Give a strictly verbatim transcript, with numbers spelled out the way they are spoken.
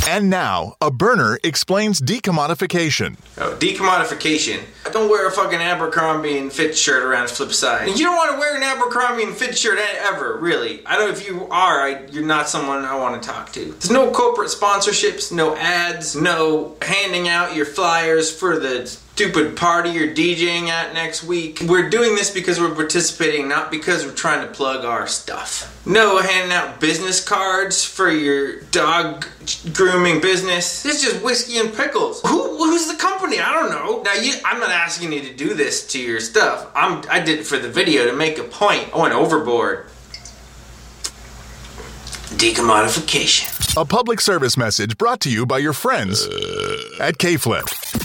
And now, a burner explains decommodification. Oh, decommodification. Don't wear a fucking Abercrombie and Fitch shirt around the flip side. And you don't want to wear an Abercrombie and Fitch shirt ever, really. I don't know if you are, I, you're not someone I want to talk to. There's no corporate sponsorships, no ads, no handing out your flyers for the stupid party you're DJing at next week. We're doing this because we're participating, not because we're trying to plug our stuff. No handing out business cards for your dog grooming business. It's just whiskey and pickles. Who, who's the company? I don't know. Now, you, I'm not asking you to do this to your stuff. I'm, I did it for the video to make a point. I went overboard. Decommodification. A public service message brought to you by your friends at K-Flip.